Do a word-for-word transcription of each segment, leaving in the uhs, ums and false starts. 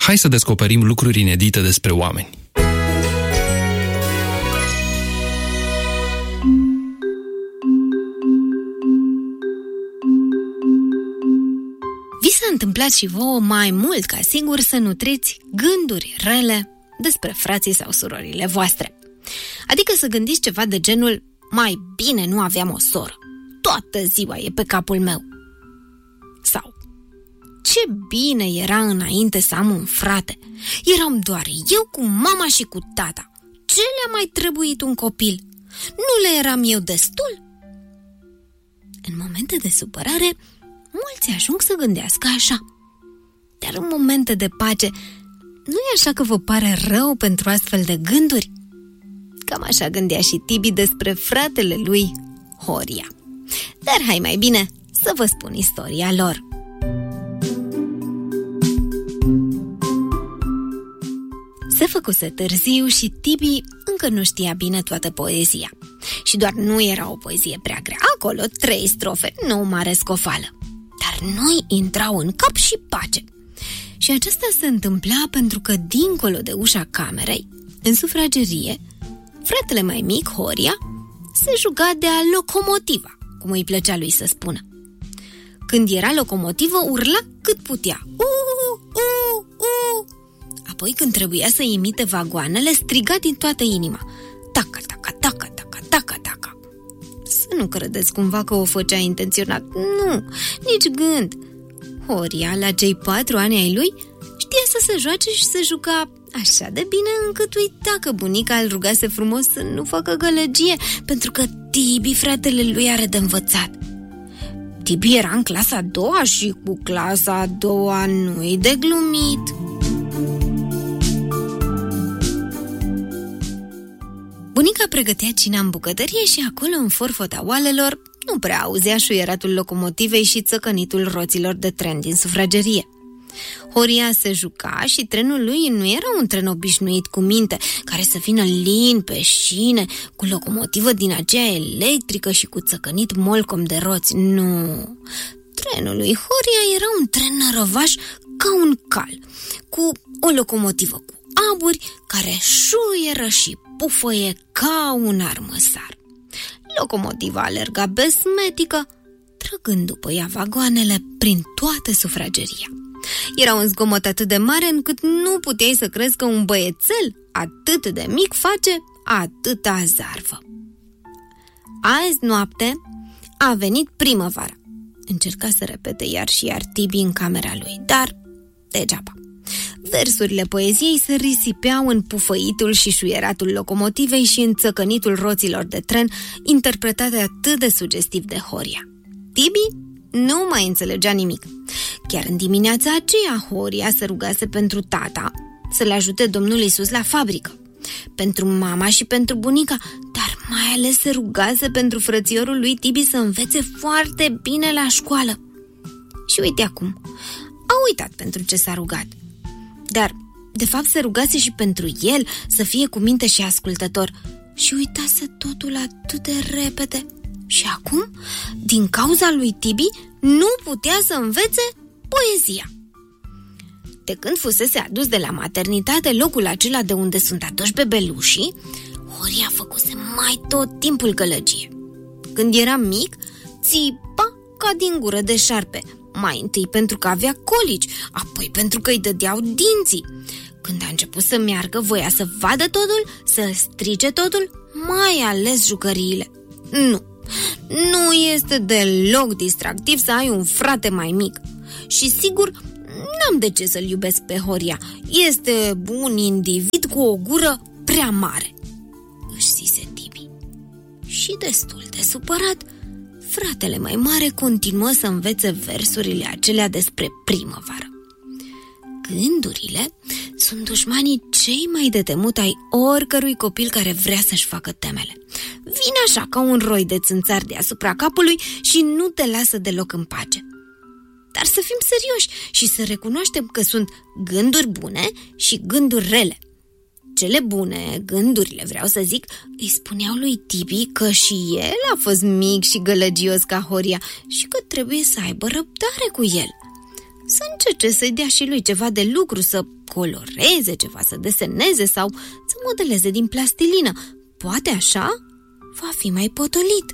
Hai să descoperim lucruri inedite despre oameni. Vi s-a întâmplat și vouă mai mult ca sigur să nutriți gânduri rele despre frații sau surorile voastre. Adică să gândiți ceva de genul: mai bine nu aveam o soră, toată ziua e pe capul meu. Sau: ce bine era înainte să am un frate, eram doar eu cu mama și cu tata, ce le-a mai trebuit un copil? Nu le eram eu destul? În momente de supărare, mulți ajung să gândească așa. Dar în momente de pace, nu e așa că vă pare rău pentru astfel de gânduri? Cam așa gândea și Tibi despre fratele lui, Horia. Dar hai mai bine să vă spun istoria lor. Se făcuse târziu și Tibi încă nu știa bine toată poezia. Și doar nu era o poezie prea grea. Acolo trei strofe, nu o mare scofală. Dar nu-i intrau în cap și pace. Și aceasta se întâmpla pentru că dincolo de ușa camerei, în sufragerie, fratele mai mic, Horia, se juca de-a locomotiva, cum îi plăcea lui să spună. Când era locomotivă, urla cât putea. U, u, u. Apoi, când trebuia să imite vagoanele, striga din toată inima: taca, taca, taca, taca, taca, taca. Să nu credeți cumva că o făcea intenționat. Nu, nici gând. Horia, la cei patru ani ai lui, știa să se joace și se juca așa de bine încât uita că bunica îl rugase frumos să nu facă gălăgie, pentru că Tibi, fratele lui, are de învățat. Tibi era în clasa a doua și cu clasa a doua nu-i de glumit. Bunica pregătea cina în bucătărie și acolo, în forfota oalelor, nu prea auzea șuieratul locomotivei și țăcănitul roților de tren din sufragerie. Horia se juca și trenul lui nu era un tren obișnuit cu minte, care să vină lin pe șine, cu locomotivă din aceea electrică și cu țăcănit molcom de roți. Nu! Trenul lui Horia era un tren nărăvaș ca un cal, cu o locomotivă cu aburi care șuieră și pufăie ca un armăsar. Locomotiva alerga besmetică, trăgând după ea vagoanele prin toată sufrageria. Era un zgomot atât de mare încât nu puteai să crezi că un băiețel atât de mic face atâta zarvă. Azi noapte a venit primăvara. Încerca să repete iar și iar Tibi în camera lui, dar degeaba. Versurile poeziei se risipeau în pufăitul și șuieratul locomotivei și în țăcănitul roților de tren, interpretate atât de sugestiv de Horia. Tibi nu mai înțelegea nimic. Chiar în dimineața aceea, Horia se rugase pentru tata să-l ajute Domnul Iisus la fabrică, pentru mama și pentru bunica, dar mai ales se rugase pentru frățiorul lui Tibi să învețe foarte bine la școală. Și uite acum, a uitat pentru ce s-a rugat. Dar, de fapt, se rugase și pentru el să fie cu minte și ascultător și uitase totul atât de repede. Și acum, din cauza lui Tibi, nu putea să învețe poezia. De când fusese adus de la maternitate, locul acela de unde sunt aduși bebelușii, Horia făcuse mai tot timpul gălăgie. Când era mic, țipa ca din gură de șarpe, mai întâi pentru că avea colici, apoi pentru că îi dădeau dinții. Când a început să meargă, voia să vadă totul, să strige totul, mai ales jucăriile. Nu, nu este deloc distractiv să ai un frate mai mic. Și sigur, n-am de ce să-l iubesc pe Horia. Este un individ cu o gură prea mare, își zise Tibi. Și destul de supărat, fratele mai mare continuă să învețe versurile acelea despre primăvară. Gândurile sunt dușmanii cei mai de temut ai oricărui copil care vrea să-și facă temele. Vine așa ca un roi de țânțari deasupra capului și nu te lasă deloc în pace. Dar să fim serioși și să recunoaștem că sunt gânduri bune și gânduri rele. Cele bune, gândurile, vreau să zic, îi spuneau lui Tibi că și el a fost mic și gălăgios ca Horia și că trebuie să aibă răbdare cu el. să încerce să-i dea și lui ceva de lucru, să coloreze ceva, să deseneze sau să modeleze din plastilină. Poate așa va fi mai potolit.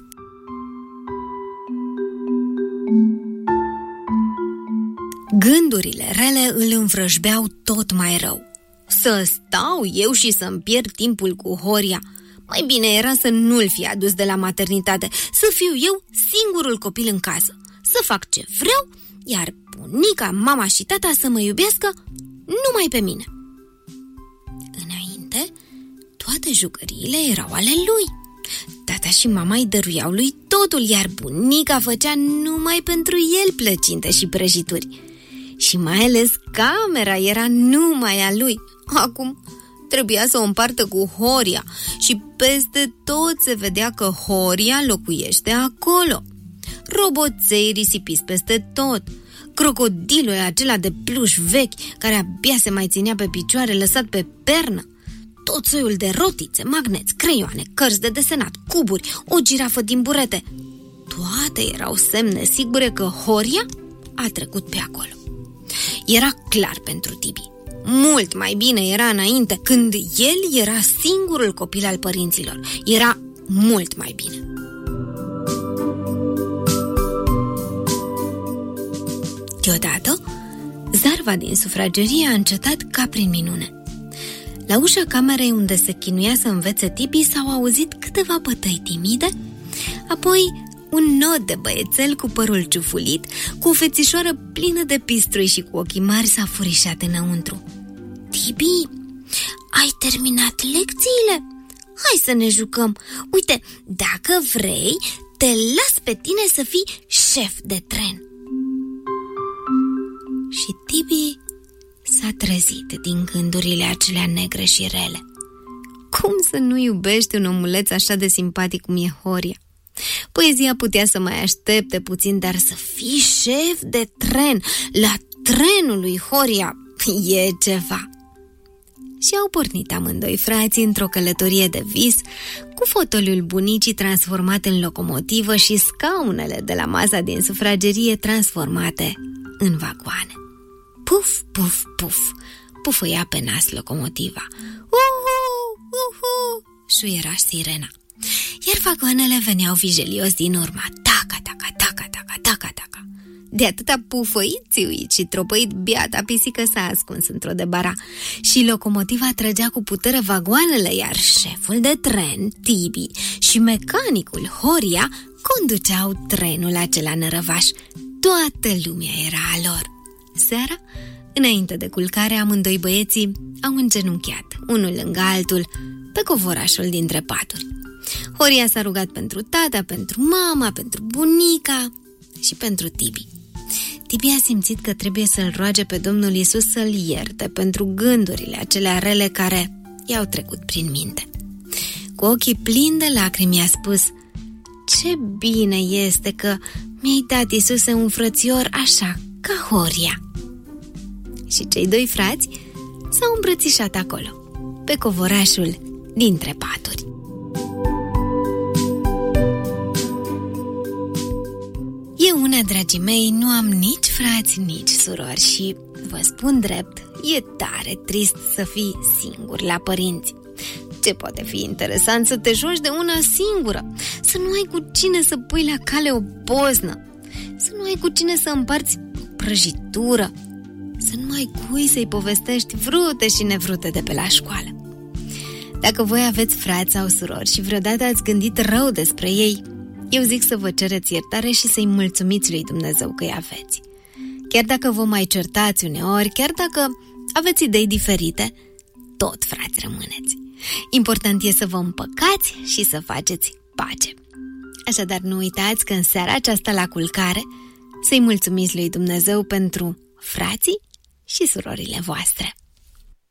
Gândurile rele îl învrăjbeau tot mai rău. Să stau eu și să-mi pierd timpul cu Horia? Mai bine era să nu-l fi adus de la maternitate, să fiu eu singurul copil în casă, să fac ce vreau, iar bunica, mama și tata să mă iubească numai pe mine. Înainte, toate jucăriile erau ale lui. Tata și mama îi dăruiau lui totul, iar bunica făcea numai pentru el plăcinte și prăjituri. Și mai ales camera era numai a lui. Acum trebuia să o împartă cu Horia și peste tot se vedea că Horia locuiește acolo. Roboței risipiți peste tot, crocodilul acela de pluș vechi care abia se mai ținea pe picioare lăsat pe pernă, tot soiul de rotițe, magneți, creioane, cărți de desenat, cuburi, o girafă din burete. Toate erau semne sigure că Horia a trecut pe acolo. Era clar pentru Tibi. Mult mai bine era înainte, când el era singurul copil al părinților. Era mult mai bine. Deodată, zarva din sufragerie a încetat ca prin minune. La ușa camerei unde se chinuia să învețe Tibi s-au auzit câteva bătăi timide, apoi un nod de băiețel cu părul ciufulit, cu o fețișoară plină de pistrui și cu ochii mari s-a furișat înăuntru. Tibi, ai terminat lecțiile? Hai să ne jucăm. Uite, dacă vrei, te las pe tine să fii șef de tren. Și Tibi s-a trezit din gândurile acelea negre și rele. Cum să nu iubești un omuleț așa de simpatic cum e Horia? Poezia putea să mai aștepte puțin, dar să fii șef de tren la trenul lui Horia e ceva. Și au pornit amândoi frații într-o călătorie de vis, cu fotoliul bunicii transformat în locomotivă și scaunele de la masa din sufragerie transformate în vagoane. Puf, puf, puf, pufăia pe nas locomotiva. Uhu, uhu, șuiera sirena. Iar vagoanele veneau vijelios din urmă. Taca, taca, taca, taca, taca, taca. De atâta pufăit, țiuit și tropăit, biata pisică s-a ascuns într-o debara și locomotiva trăgea cu putere vagoanele, iar șeful de tren, Tibi, și mecanicul Horia conduceau trenul acela nărăvaș. Toată lumea era a lor. Seara, înainte de culcare, amândoi băieții au îngenunchiat, unul lângă altul, pe covorașul dintre paturi. Horia s-a rugat pentru tata, pentru mama, pentru bunica și pentru Tibi. Tibi a simțit că trebuie să-l roage pe Domnul Iisus să-l ierte pentru gândurile acelea rele care i-au trecut prin minte. Cu ochii plini de lacrimi i-a spus: ce bine este că mi-ai dat, Iisuse, un frățior așa ca Horia. Și cei doi frați s-au îmbrățișat acolo, pe covorașul dintre paturi. Eu una, dragii mei, nu am nici frați, nici surori și, vă spun drept, e tare trist să fii singur la părinți. Ce poate fi interesant să te joci de una singură, să nu ai cu cine să pui la cale o poznă, să nu ai cu cine să împarți o prăjitură, să nu ai cui să-i povestești vrute și nevrute de pe la școală. Dacă voi aveți frați sau surori și vreodată ați gândit rău despre ei, eu zic să vă cereți iertare și să-i mulțumiți lui Dumnezeu că îi aveți. Chiar dacă vă mai certați uneori, chiar dacă aveți idei diferite, tot frați rămâneți. Important e să vă împăcați și să faceți pace. Așadar, nu uitați că în seara aceasta la culcare să-i mulțumiți lui Dumnezeu pentru frații și surorile voastre.